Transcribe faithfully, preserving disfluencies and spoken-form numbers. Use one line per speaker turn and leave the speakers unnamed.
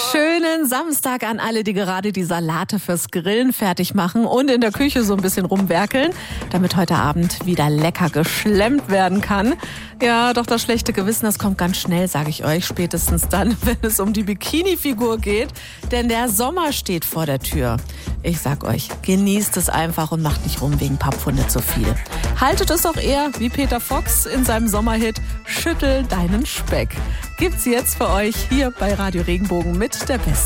Schönen Samstag an alle, die gerade die Salate fürs Grillen fertig machen und in der Küche so ein bisschen rumwerkeln, damit heute Abend wieder lecker geschlemmt werden kann. Ja, doch das schlechte Gewissen, das kommt ganz schnell, sage ich euch, spätestens dann, wenn es um die Bikini-Figur geht, denn der Sommer steht vor der Tür. Ich sag euch, genießt es einfach und macht nicht rum wegen paar Pfunde zu viel. Haltet es auch eher wie Peter Fox in seinem Sommerhit Schüttel deinen Speck. Gibt's jetzt für euch hier bei Radio Regenbogen mit der besten